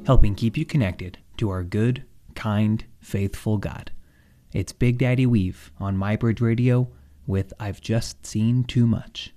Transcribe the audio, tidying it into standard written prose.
helping keep you connected to our good, kind, faithful God. It's Big Daddy Weave on MyBridge Radio with I've Just Seen Too Much.